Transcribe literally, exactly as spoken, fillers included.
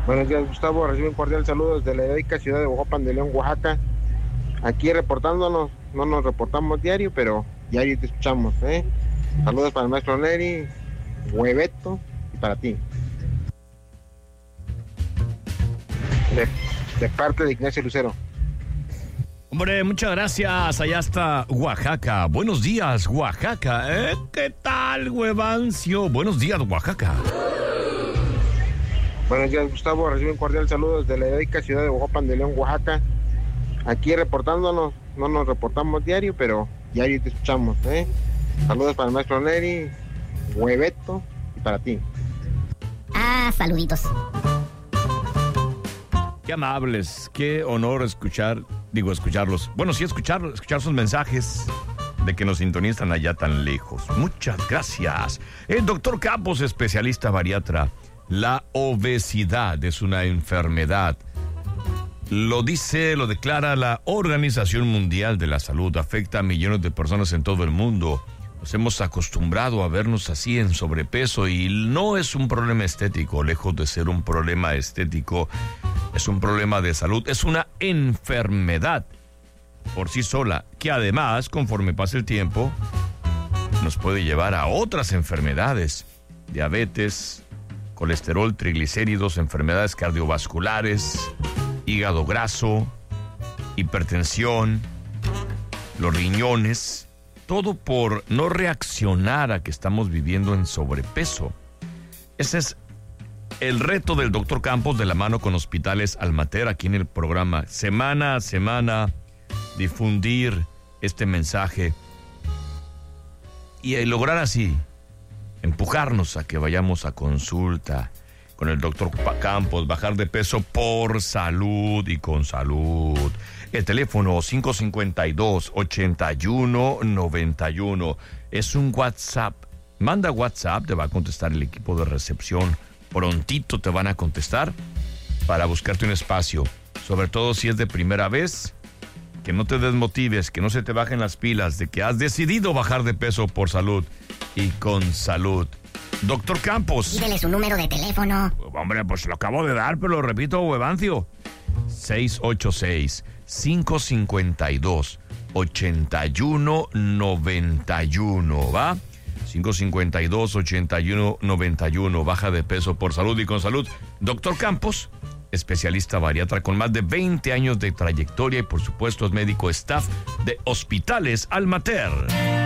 Buenos días, Gustavo. Recibe un cordial saludo desde la heroica ciudad de Huajuapan de León, Oaxaca. Aquí reportándonos, no nos reportamos diario, pero diario te escuchamos, ¿eh? Saludos para el maestro Neri, Hueveto y para ti. De, de parte de Ignacio Lucero. Hombre, muchas gracias. Allá está Oaxaca. Buenos días, Oaxaca. ¿Eh? ¿Qué tal, Huevancio? Buenos días, Oaxaca. Buenos días, Gustavo. Recibe un cordial saludo desde la heroica ciudad de Huajuapan de León, Oaxaca. Aquí reportándonos, no nos reportamos diario, pero diario te escuchamos, ¿eh? Saludos para el maestro Neri, Hueveto y para ti. Ah, saluditos. Qué amables, qué honor escuchar, digo, escucharlos. Bueno, sí, escuchar, escuchar sus mensajes de que nos sintonizan allá tan lejos. Muchas gracias. El doctor Campos, especialista bariatra. La obesidad es una enfermedad. Lo dice, lo declara la Organización Mundial de la Salud. Afecta a millones de personas en todo el mundo. Nos hemos acostumbrado a vernos así en sobrepeso y no es un problema estético. Lejos de ser un problema estético, es un problema de salud. Es una enfermedad por sí sola, que además, conforme pasa el tiempo, nos puede llevar a otras enfermedades. Diabetes, colesterol, triglicéridos, enfermedades cardiovasculares, hígado graso, hipertensión, los riñones, todo por no reaccionar a que estamos viviendo en sobrepeso. Ese es el reto del doctor Campos de la mano con Hospitales Almater aquí en el programa. Semana a semana difundir este mensaje y lograr así empujarnos a que vayamos a consulta con el doctor Campos, bajar de peso por salud y con salud. El teléfono cinco cinco dos, ocho uno nueve uno es un WhatsApp. Manda WhatsApp, te va a contestar el equipo de recepción. Prontito te van a contestar para buscarte un espacio. Sobre todo si es de primera vez, que no te desmotives, que no se te bajen las pilas de que has decidido bajar de peso por salud y con salud. Doctor Campos. Pídele su número de teléfono. Hombre, pues lo acabo de dar, pero lo repito, Huevancio. seis ocho seis, cinco cinco dos, ocho uno nueve uno, ¿va? cinco cinco dos, ocho uno nueve uno, baja de peso por salud y con salud. Doctor Campos, especialista bariatra con más de veinte años de trayectoria y por supuesto es médico staff de Hospitales Almater.